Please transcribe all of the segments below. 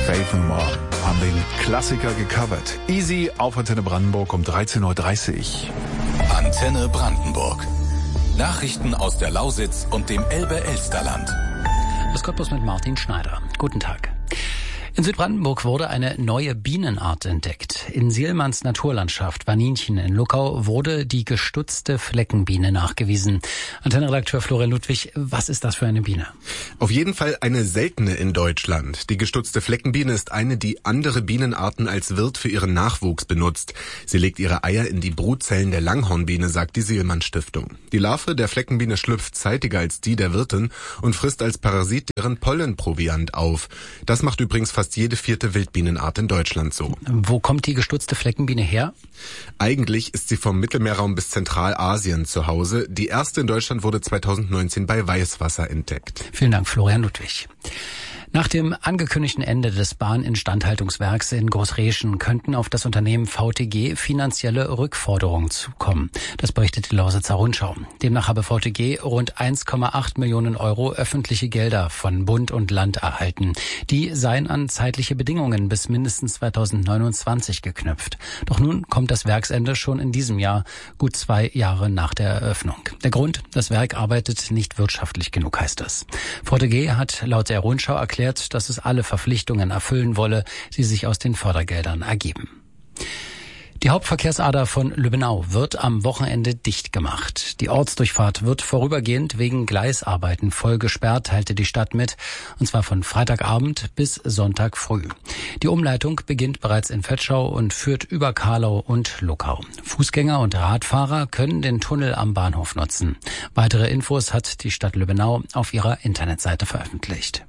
Faith No More haben den Klassiker gecovert. Easy auf Antenne Brandenburg um 13.30 Uhr. Antenne Brandenburg. Nachrichten aus der Lausitz und dem Elbe-Elsterland. Das Cottbus mit Martin Schneider. Guten Tag. In Südbrandenburg wurde eine neue Bienenart entdeckt. In Sielmanns Naturlandschaft Waninchen in Luckau wurde die gestutzte Fleckenbiene nachgewiesen. Antennenredakteur Florian Ludwig, was ist das für eine Biene? Auf jeden Fall eine seltene in Deutschland. Die gestutzte Fleckenbiene ist eine, die andere Bienenarten als Wirt für ihren Nachwuchs benutzt. Sie legt ihre Eier in die Brutzellen der Langhornbiene, sagt die Sielmanns Stiftung. Die Larve der Fleckenbiene schlüpft zeitiger als die der Wirtin und frisst als Parasit deren Pollenproviant auf. Das macht übrigens fast jede 4. Wildbienenart in Deutschland so. Wo kommt die gestutzte Fleckenbiene her? Eigentlich ist sie vom Mittelmeerraum bis Zentralasien zu Hause. Die erste in Deutschland wurde 2019 bei Weißwasser entdeckt. Vielen Dank, Florian Ludwig. Nach dem angekündigten Ende des Bahninstandhaltungswerks in Großreschen könnten auf das Unternehmen VTG finanzielle Rückforderungen zukommen. Das berichtet die Lausitzer Rundschau. Demnach habe VTG rund 1,8 Millionen Euro öffentliche Gelder von Bund und Land erhalten. Die seien an zeitliche Bedingungen bis mindestens 2029 geknüpft. Doch nun kommt das Werksende schon in diesem Jahr, gut 2 Jahre nach der Eröffnung. Der Grund, das Werk arbeitet nicht wirtschaftlich genug, heißt es. VTG hat laut der Rundschau erklärt, dass es alle Verpflichtungen erfüllen wolle, die sich aus den Fördergeldern ergeben. Die Hauptverkehrsader von Lübbenau wird am Wochenende dicht gemacht. Die Ortsdurchfahrt wird vorübergehend wegen Gleisarbeiten voll gesperrt, teilte die Stadt mit, und zwar von Freitagabend bis Sonntag früh. Die Umleitung beginnt bereits in Vetschau und führt über Karlau und Luckau. Fußgänger und Radfahrer können den Tunnel am Bahnhof nutzen. Weitere Infos hat die Stadt Lübbenau auf ihrer Internetseite veröffentlicht.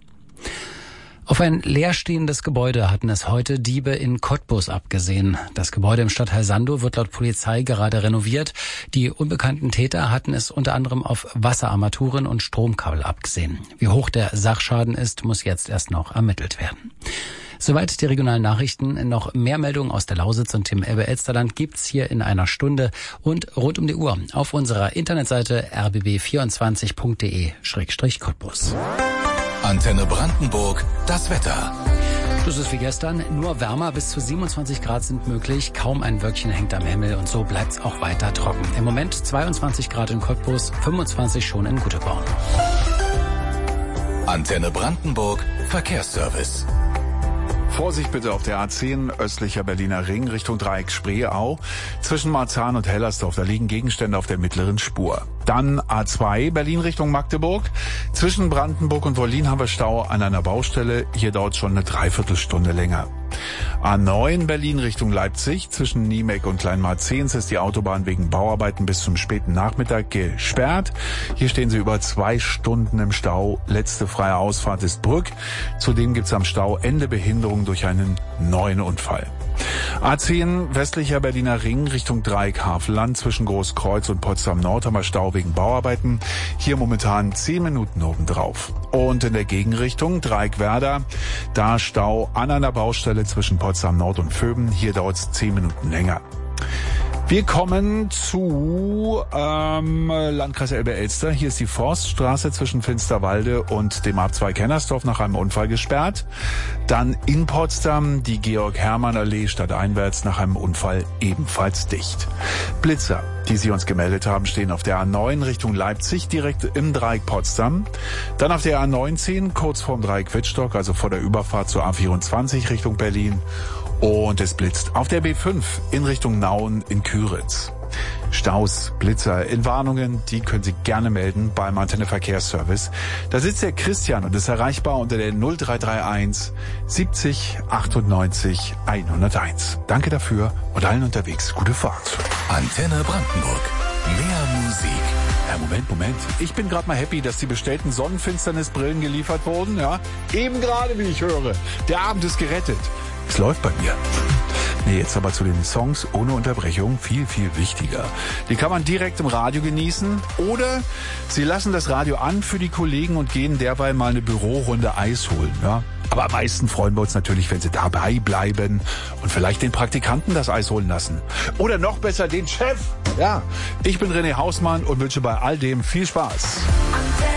Auf ein leerstehendes Gebäude hatten es heute Diebe in Cottbus abgesehen. Das Gebäude im Stadtteil Sandow wird laut Polizei gerade renoviert. Die unbekannten Täter hatten es unter anderem auf Wasserarmaturen und Stromkabel abgesehen. Wie hoch der Sachschaden ist, muss jetzt erst noch ermittelt werden. Soweit die regionalen Nachrichten. Noch mehr Meldungen aus der Lausitz und dem Elbe-Elsterland gibt's hier in einer Stunde und rund um die Uhr auf unserer Internetseite rbb24.de/Cottbus. Antenne Brandenburg, das Wetter. Das ist wie gestern, nur wärmer, bis zu 27 Grad sind möglich. Kaum ein Wölkchen hängt am Himmel und so bleibt's auch weiter trocken. Im Moment 22 Grad in Cottbus, 25 schon in Güteborn. Antenne Brandenburg, Verkehrsservice. Vorsicht bitte auf der A10 östlicher Berliner Ring Richtung Dreieck Spreeau. Zwischen Marzahn und Hellersdorf, da liegen Gegenstände auf der mittleren Spur. Dann A2 Berlin Richtung Magdeburg. Zwischen Brandenburg und Wollin haben wir Stau an einer Baustelle. Hier dauert es schon eine Dreiviertelstunde länger. A9 Berlin Richtung Leipzig. Zwischen Niemek und Kleinmarzens ist die Autobahn wegen Bauarbeiten bis zum späten Nachmittag gesperrt. Hier stehen sie über 2 Stunden im Stau. Letzte freie Ausfahrt ist Brück. Zudem gibt es am Stauende Behinderung durch einen neuen Unfall. A10 westlicher Berliner Ring Richtung Dreieck Havelland. Zwischen Großkreuz und Potsdam Nord haben wir Stau wegen Bauarbeiten. Hier momentan 10 Minuten obendrauf. Und in der Gegenrichtung Dreieck Werder, da Stau an einer Baustelle zwischen Potsdam Nord und Vöben. Hier dauert es 10 Minuten länger. Wir kommen zu Landkreis Elbe-Elster. Hier ist die Forststraße zwischen Finsterwalde und dem Abzweig Hennersdorf nach einem Unfall gesperrt. Dann in Potsdam die Georg-Hermann-Allee stadteinwärts nach einem Unfall ebenfalls dicht. Blitzer, die Sie uns gemeldet haben, stehen auf der A9 Richtung Leipzig, direkt im Dreieck Potsdam. Dann auf der A19 kurz vorm Dreieck Wittstock, also vor der Überfahrt zur A24 Richtung Berlin. Und es blitzt auf der B5 in Richtung Nauen in Küritz. Staus, Blitzer, in Warnungen, die können Sie gerne melden beim Antenne Verkehrsservice. Da sitzt der Christian und ist erreichbar unter der 0331 70 98 101. Danke dafür und allen unterwegs gute Fahrt. Antenne Brandenburg, mehr Musik. Moment. Ich bin gerade mal happy, dass die bestellten Sonnenfinsternisbrillen geliefert wurden. Ja, eben gerade, wie ich höre. Der Abend ist gerettet. Es läuft bei mir. Nee, jetzt aber zu den Songs ohne Unterbrechung. Viel, viel wichtiger. Die kann man direkt im Radio genießen. Oder Sie lassen das Radio an für die Kollegen und gehen derweil mal eine Bürorunde Eis holen. Ja? Aber am meisten freuen wir uns natürlich, wenn Sie dabei bleiben und vielleicht den Praktikanten das Eis holen lassen. Oder noch besser den Chef. Ja, ich bin René Hausmann und wünsche bei all dem viel Spaß.